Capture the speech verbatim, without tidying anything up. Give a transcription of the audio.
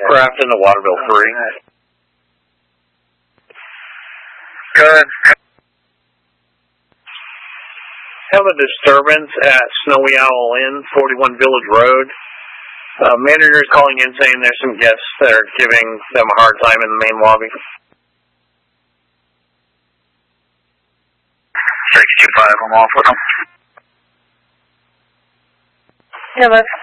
Craft in the Waterville three. Good. Have a disturbance at Snowy Owl Inn, forty-one Village Road. Uh, manager's calling in saying there's some guests that are giving them a hard time in the main lobby. six two five, I'm off with them. Yeah, that's